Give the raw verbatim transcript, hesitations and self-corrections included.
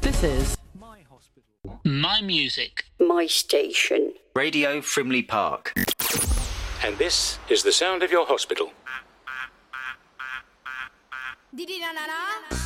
This is My hospital. My music. My station. Radio Frimley Park. And this is the sound of your hospital. Di di na na na.